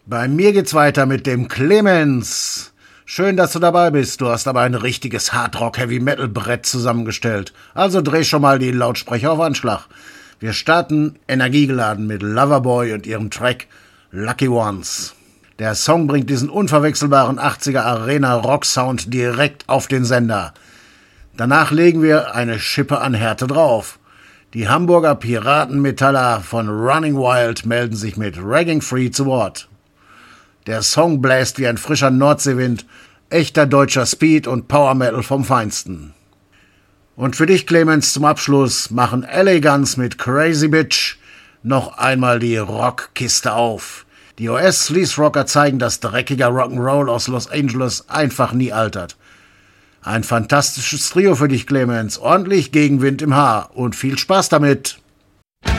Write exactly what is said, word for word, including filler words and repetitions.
Bei mir geht's weiter mit dem Clemens. Schön, dass du dabei bist. Du hast aber ein richtiges Hardrock-Heavy-Metal-Brett zusammengestellt. Also dreh schon mal die Lautsprecher auf Anschlag. Wir starten energiegeladen mit Loverboy und ihrem Track Lucky Ones. Der Song bringt diesen unverwechselbaren achtziger-Arena-Rock-Sound direkt auf den Sender. Danach legen wir eine Schippe an Härte drauf. Die Hamburger Piratenmetaller von Running Wild melden sich mit Ragging Free zu Wort. Der Song bläst wie ein frischer Nordseewind, echter deutscher Speed und Power Metal vom Feinsten. Und für dich, Clemens, zum Abschluss machen L A Guns mit Crazy Bitch noch einmal die Rockkiste auf. Die U S-Sleaze-Rocker zeigen, dass dreckiger Rock'n'Roll aus Los Angeles einfach nie altert. Ein fantastisches Trio für dich, Clemens. Ordentlich Gegenwind im Haar und viel Spaß damit.